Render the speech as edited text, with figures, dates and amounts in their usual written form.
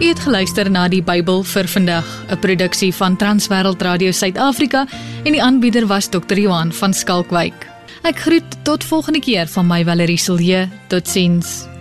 het geluister na die Bybel vir vandag, 'n produksie van Transwêreld Radio Suid-Afrika en die aanbieder was Dr. Johan van Skalkwyk. Ek groet tot volgende keer van my Valerie Silje. Totsiens.